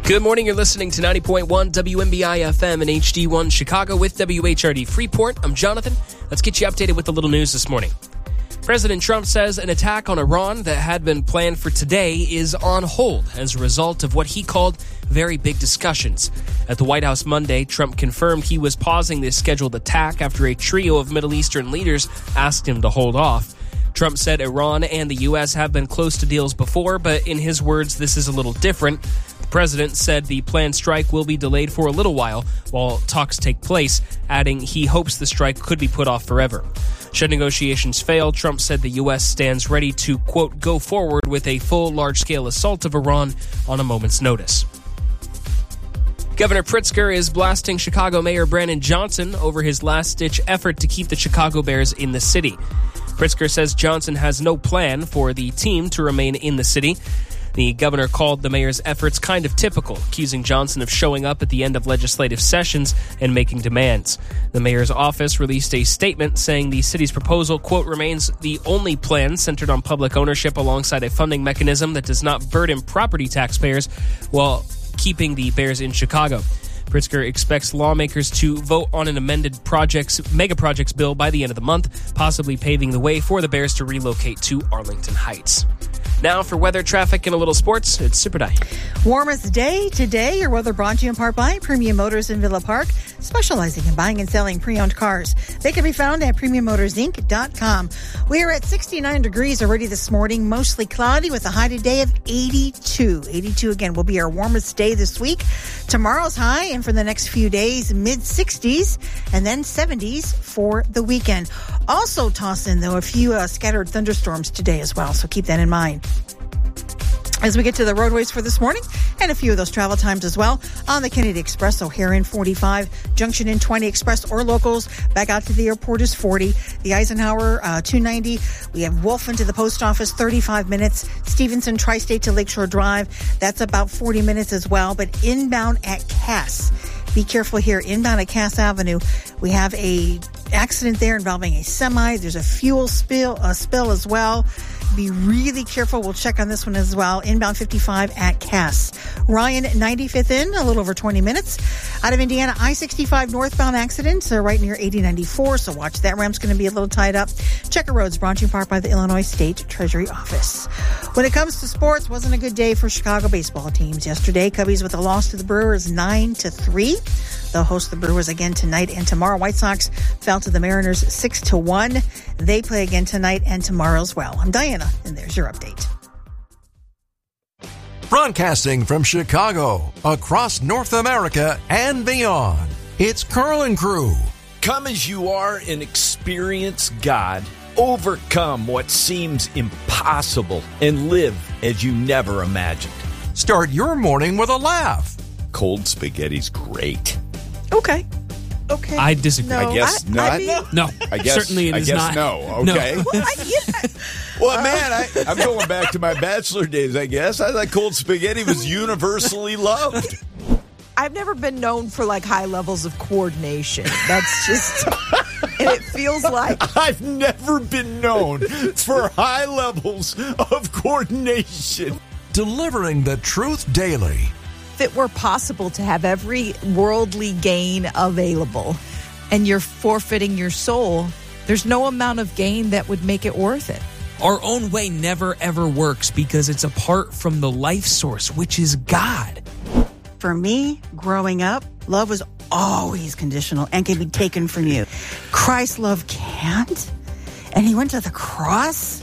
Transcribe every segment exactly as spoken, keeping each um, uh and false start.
Good morning. You're listening to ninety point one W M B I F M and H D one Chicago with W H R D Freeport. I'm Jonathan. Let's get you updated with the little news this morning. President Trump says an attack on Iran that had been planned for today is on hold as a result of what he called very big discussions. At the White House Monday, Trump confirmed he was pausing this scheduled attack after a trio of Middle Eastern leaders asked him to hold off. Trump said Iran and the U S have been close to deals before, but in his words, this is a little different. The president said the planned strike will be delayed for a little while while talks take place, adding he hopes the strike could be put off forever. Should negotiations fail, Trump said the U S stands ready to, quote, go forward with a full large-scale assault of Iran on a moment's notice. Governor Pritzker is blasting Chicago Mayor Brandon Johnson over his last-ditch effort to keep the Chicago Bears in the city. Pritzker says Johnson has no plan for the team to remain in the city. The governor called the mayor's efforts kind of typical, accusing Johnson of showing up at the end of legislative sessions and making demands. The mayor's office released a statement saying the city's proposal, quote, remains the only plan centered on public ownership alongside a funding mechanism that does not burden property taxpayers while keeping the Bears in Chicago. Pritzker expects lawmakers to vote on an amended projects mega projects bill by the end of the month, possibly paving the way for the Bears to relocate to Arlington Heights. Now for weather, traffic, and a little sports, it's Super Di. Warmest day today. Your weather brought to you in part by Premium Motors in Villa Park, specializing in buying and selling pre-owned cars. They can be found at premium motors inc dot com. We are at sixty-nine degrees already this morning, mostly cloudy with a high today of eighty-two. eighty-two again will be our warmest day this week. Tomorrow's high, and for the next few days, mid-sixties, and then seventies for the weekend. Also toss in, though, a few uh, scattered thunderstorms today as well, so keep that in mind. As we get to the roadways for this morning, and a few of those travel times as well, on the Kennedy Express, O'Hare in forty-five, Junction in twenty, Express or locals, back out to the airport is forty, the Eisenhower, uh, two ninety, we have Wolfen to the post office, thirty-five minutes, Stevenson Tri-State to Lakeshore Drive, that's about forty minutes as well, but inbound at Cass, be careful here, inbound at Cass Avenue, we have a accident there involving a semi, there's a fuel spill, uh, spill as well. Be really careful. We'll check on this one as well. Inbound fifty-five at Cass. Ryan, ninety-fifth in, a little over twenty minutes. Out of Indiana, I sixty-five northbound accident, uh, right near eighty ninety-four, so watch that. Ramp's going to be a little tied up. Checker Roads, brought to you in part by the Illinois State Treasury Office. When it comes to sports, wasn't a good day for Chicago baseball teams yesterday. Cubbies with a loss to the Brewers, nine to three. They'll host the Brewers again tonight and tomorrow. White Sox fell to the Mariners six to one. They play again tonight and tomorrow as well. I'm Diana, and there's your update. Broadcasting from Chicago, across North America and beyond, it's Carl and Crew. Come as you are and experience God. Overcome what seems impossible and live as you never imagined. Start your morning with a laugh. Cold spaghetti's great. Okay. Okay. I disagree. No, I guess I, not. I mean, No, I guess, certainly it I is guess not. no. Okay. No. well, I, yeah. Well, man, I, I'm going back to my bachelor days, I guess. I thought cold spaghetti was universally loved. I've never been known for like high levels of coordination. That's just, and it feels like I've never been known for high levels of coordination. Delivering the truth daily. if it were possible to have every worldly gain available and you're forfeiting your soul, there's no amount of gain that would make it worth it. Our own way never, ever works because it's apart from the life source, which is God. For me, growing up, love was always conditional and can be taken from you. Christ's love can't. And he went to the cross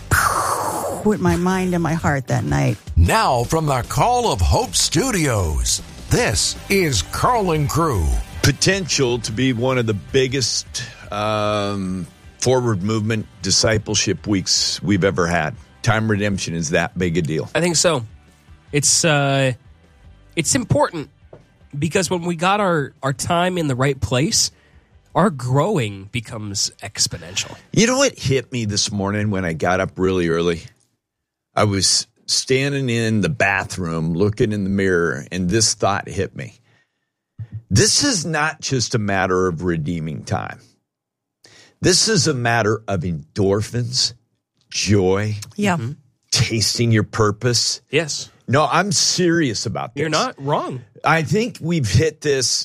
with my mind and my heart that night. Now from the Call of Hope Studios, this is Carl and Crew. Potential to be one of the biggest um, forward movement discipleship weeks we've ever had. Time redemption is that big a deal. I think so. It's uh, it's important because when we got our, our time in the right place, our growing becomes exponential. You know what hit me this morning when I got up really early? I was standing in the bathroom looking in the mirror, and this thought hit me. This is not just a matter of redeeming time. This is a matter of endorphins, joy, Yeah. Mm-hmm. tasting your purpose. Yes. No, I'm serious about this. You're not wrong. I think we've hit this.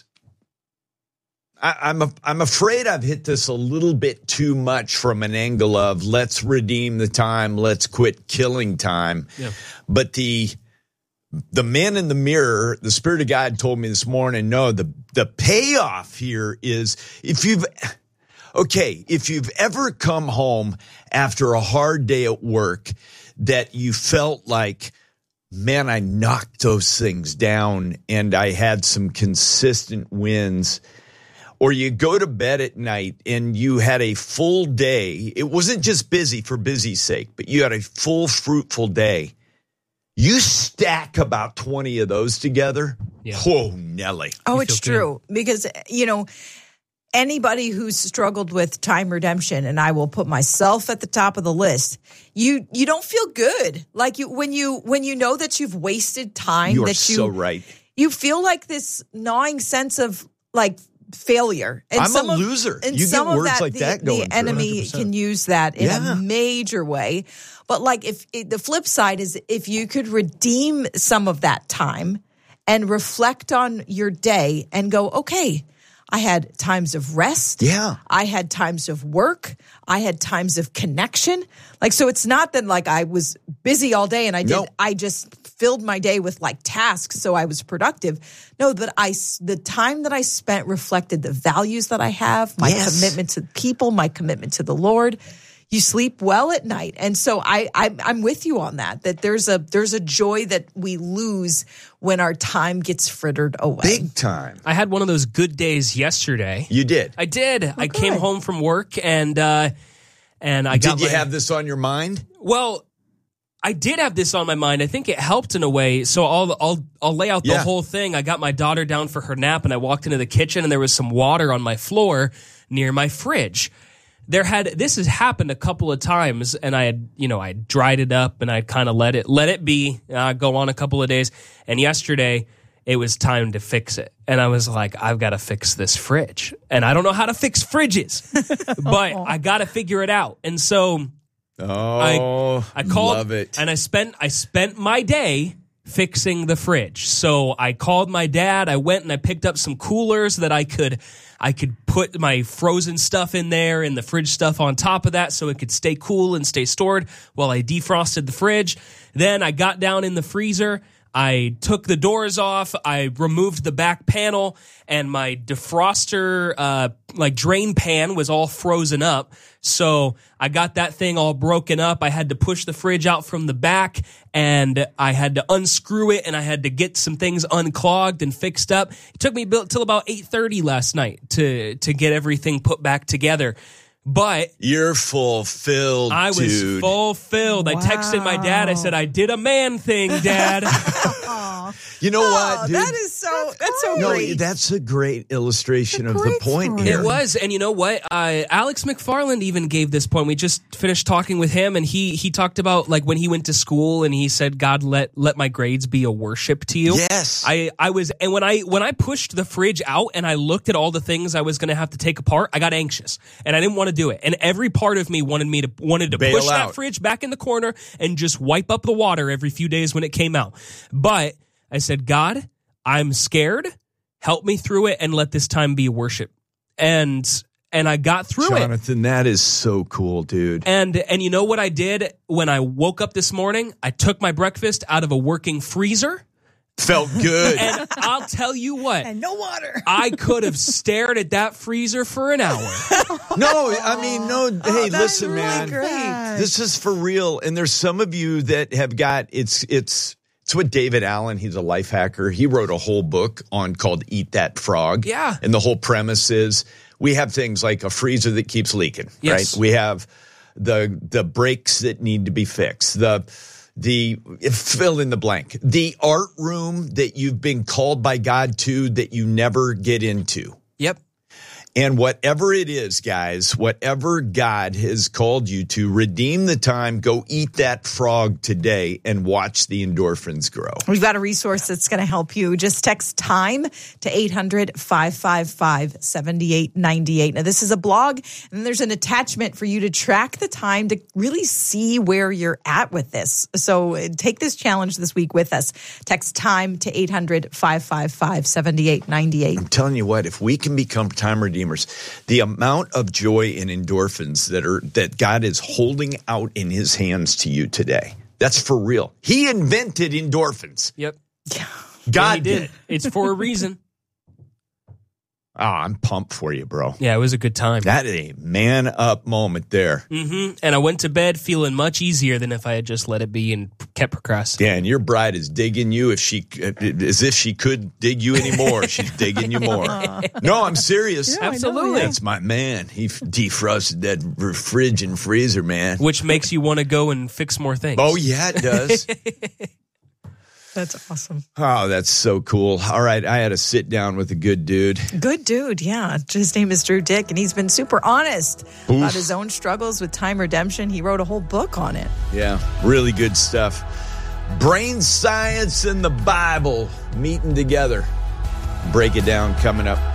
I, I'm a, I'm afraid I've hit this a little bit too much from an angle of let's redeem the time, let's quit killing time. Yeah. But the the man in the mirror, the Spirit of God told me this morning, no, the the payoff here is if you've okay, if you've ever come home after a hard day at work that you felt like, man, I knocked those things down and I had some consistent wins. Or you go to bed at night and you had a full day. It wasn't just busy for busy's sake, but you had a full, fruitful day. You stack about twenty of those together. Yeah. Whoa, Nelly. Oh, You it's feel true. Because, you know, anybody who's struggled with time redemption, and I will put myself at the top of the list, you you don't feel good. Like you when you when you know that you've wasted time, You are that you so right. you feel like this gnawing sense of like failure. And I'm some a of- loser. And You some get of words that, like the, that going the through. enemy one hundred percent. can use that in Yeah. a major way. But like if it, the flip side is if you could redeem some of that time and reflect on your day and go, okay, I had times of rest. Yeah. I had times of work. I had times of connection. Like, so it's not that like I was busy all day and I did, No. I just filled my day with like tasks. So I was productive. No, but I, the time that I spent reflected the values that I have, my Yes. commitment to people, my commitment to the Lord. You sleep well at night. And so I, I, I'm with you on that, that there's a, there's a joy that we lose when our time gets frittered away. Big time. I had one of those good days yesterday. You did. I did. I came good. home from work and uh, and I got Did you my, have this on your mind? Well, I did have this on my mind. I think it helped in a way. So I'll I'll I'll lay out the Yeah. whole thing. I got my daughter down for her nap and I walked into the kitchen and there was some water on my floor near my fridge. There had this has happened a couple of times, and I had you know I dried it up and I kind of let it let it be, uh, go on a couple of days. And yesterday it was time to fix it, and I was like, I've got to fix this fridge, and I don't know how to fix fridges, but I got to figure it out. And so Oh, I called love it. and I spent I spent my day fixing the fridge. So I called my dad. I went and I picked up some coolers that I could I could put my frozen stuff in there and the fridge stuff on top of that so it could stay cool and stay stored while I defrosted the fridge. Then I got down in the freezer. I took the doors off. I removed the back panel, and my defroster, uh, like drain pan was all frozen up. So I got that thing all broken up. I had to push the fridge out from the back, and I had to unscrew it, and I had to get some things unclogged and fixed up. It took me till about eight thirty last night to, to get everything put back together. But You're fulfilled, I was dude. fulfilled. I texted my dad. I said, I did a man thing, Dad. You know Oh, what, dude? that is so, that's, so no, great. that's a great illustration of the great point story. here. It was, and you know what? Uh, Alex McFarland even gave this point. We just finished talking with him, and he he talked about like when he went to school, and he said, "God, let let my grades be a worship to you." Yes. I I was, and when I when I pushed the fridge out and I looked at all the things I was going to have to take apart, I got anxious, and I didn't want to do it. And every part of me wanted me to wanted to Bail push out. that fridge back in the corner and just wipe up the water every few days when it came out. But I said, God, I'm scared. Help me through it and let this time be a worship. And and I got through it. Jonathan, that is so cool, dude. And and you know what I did when I woke up this morning? I took my breakfast out of a working freezer. Felt good. And I'll tell you what, And no water. I could have stared at that freezer for an hour. No, I mean, no. hey, that's listen, really man. great. This is for real. And there's some of you that have got it's it's it's what David Allen, he's a life hacker. He wrote a whole book on called Eat That Frog. Yeah. And the whole premise is we have things like a freezer that keeps leaking, Yes. right? We have the the brakes that need to be fixed. The the fill in the blank. The art room that you've been called by God to that you never get into. Yep. And whatever it is, guys, whatever God has called you to, redeem the time, go eat that frog today and watch the endorphins grow. We've got a resource that's going to help you. Just text TIME to eight hundred, five five five, seven eight nine eight. Now, this is a blog, and there's an attachment for you to track the time to really see where you're at with this. So take this challenge this week with us. Text TIME to eight hundred, five five five, seven eight nine eight. I'm telling you what, if we can become time redeemers, the amount of joy and endorphins that are that God is holding out in his hands to you today, that's for real. He invented endorphins. Yep. God Yeah, he did. did. It's for a reason. Oh, I'm pumped for you, bro. Yeah, it was a good time. That is a man up moment there. Mm-hmm. And I went to bed feeling much easier than if I had just let it be and kept procrastinating. Yeah, and your bride is digging you if she, as if she could dig you anymore. She's digging you more. No, I'm serious. Yeah, Absolutely. That's my man. He f- defrosted that fridge and freezer, man. Which makes you want to go and fix more things. Oh, yeah, it does. That's awesome. Oh, that's so cool. All right, I had to sit down with a good dude. Good dude, yeah. His name is Drew Dick, and he's been super honest Oof. about his own struggles with time redemption. He wrote a whole book on it. Yeah, really good stuff. Brain science and the Bible meeting together. Break it down coming up.